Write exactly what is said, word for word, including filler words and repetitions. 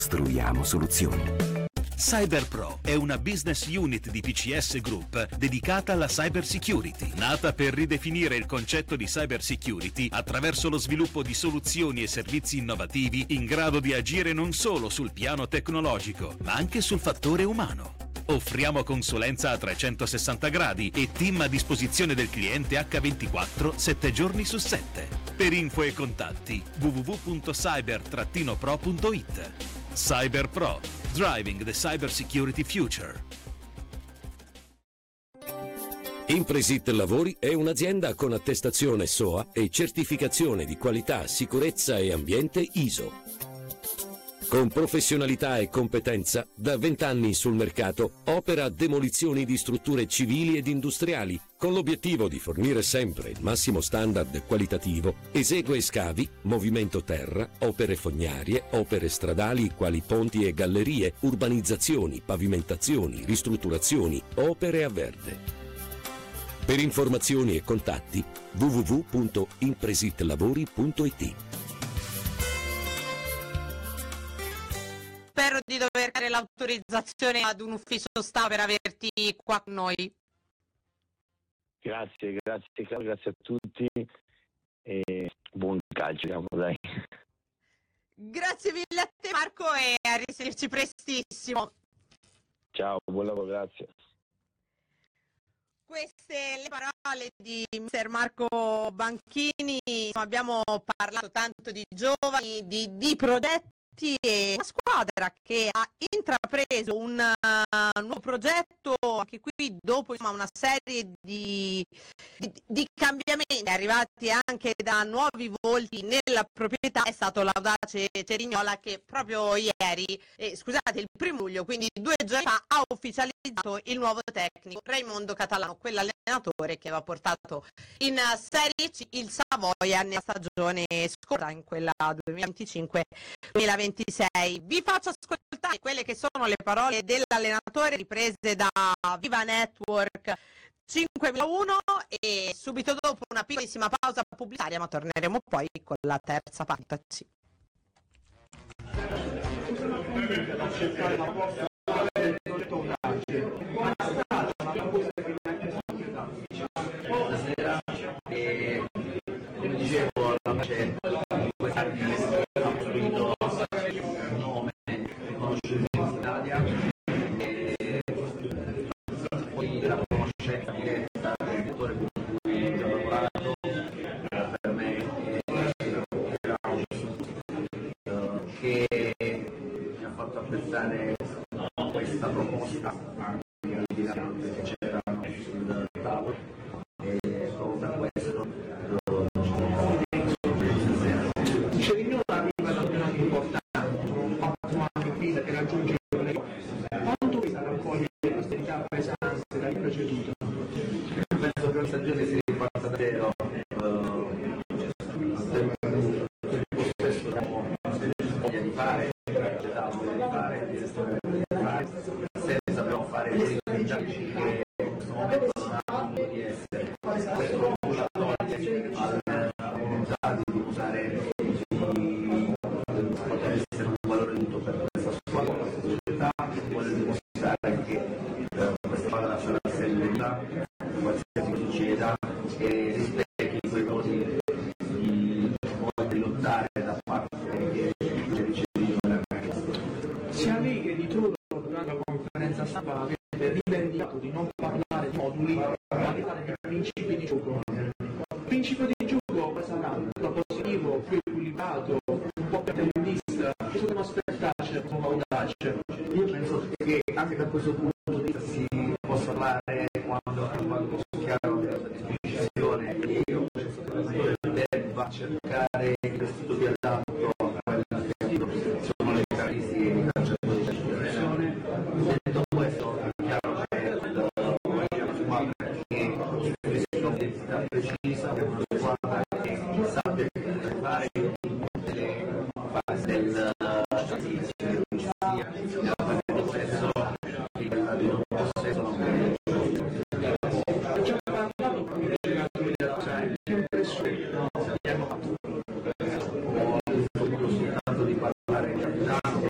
Costruiamo soluzioni. CyberPro è una business unit di P C S Group dedicata alla cyber security, nata per ridefinire il concetto di cyber security attraverso lo sviluppo di soluzioni e servizi innovativi in grado di agire non solo sul piano tecnologico, ma anche sul fattore umano. Offriamo consulenza a trecentosessanta gradi e team a disposizione del cliente acca ventiquattro, sette giorni su sette. Per info e contatti w w w punto cyber pro punto it. CyberPro, driving the cyber security future. Impresit Lavori è un'azienda con attestazione S O A e certificazione di qualità, sicurezza e ambiente I S O. Con professionalità e competenza, da vent'anni sul mercato, opera demolizioni di strutture civili ed industriali, con l'obiettivo di fornire sempre il massimo standard qualitativo, esegue scavi, movimento terra, opere fognarie, opere stradali quali ponti e gallerie, urbanizzazioni, pavimentazioni, ristrutturazioni, opere a verde. Per informazioni e contatti w w w punto impresitlavori punto it. Spero di dover dare l'autorizzazione ad un ufficio stampa per averti qua con noi. Grazie, grazie, grazie a tutti e buon calcio, diciamo, dai. Grazie mille a te Marco e a risentirci prestissimo. Ciao, buon lavoro, grazie. Queste le parole di mister Marco Banchini. Abbiamo parlato tanto di giovani, di, di progetti e una squadra che ha intrapreso un uh, nuovo progetto anche qui dopo insomma, una serie di, di, di cambiamenti arrivati anche da nuovi volti nella proprietà. È stato l'audace Cerignola che proprio ieri, eh, scusate il primo luglio, quindi due giorni fa, ha ufficializzato il nuovo tecnico Raimondo Catalano, quell'allenatore che aveva portato in Serie C il Savoia nella stagione scorsa, in quella duemilaventicinque duemilaventisei. Vi faccio ascoltare quelle che sono le parole dell'allenatore riprese da Viva Network cinquemilauno e subito dopo una piccolissima pausa pubblicitaria, ma torneremo poi con la terza parte. Buonasera, e come dicevo alla precedente, abbiamo subito un nome riconosciuto in Italia e poi la conoscenza diretta del settore con cui ho lavorato per me era che mi ha fatto apprezzare questa proposta anche al di là che c'erano sul tavolo e proprio per questo Cerignola arriva da un anno importante, un quattro anni qui che raggiunge le quanto questa raccogliere queste età pesanti da preceduto? Penso che la stagione si riparta da zero, il possesso abbiamo voglia di fare, la voglia di fare, di fare, senza però fare i risultati che in questo momento non hanno di essere. Questo non la toglie alla volontà di usare poter essere un valore tutto per questa squadra, per questa società, vuole dimostrare che eh, questa squadra sarà serenità, qualsiasi succeda, e rispecchi quei modi di, di lottare da parte che ricevono. Sia lei che di Toro durante la conferenza stampa avete rivendicato di non parlare di moduli, ma parlare di principi di gioco. Il principio di gioco cosa sarà? Un positivo, più equilibrato, un po' più attendista, che dobbiamo aspettarci da nuova audace? Io penso che anche da questo punto di vista si possa parlare quando, quando si chiaro della decisione, e io penso che l'allenatore debba cercare il vestito più adatto a quella che sono le caratteristiche di calciatori di posizione. Detto questo, è chiaro che la squadra che costruisce un'identità precisa, è una squadra che sappia fare in tutte le fasi del giustizia,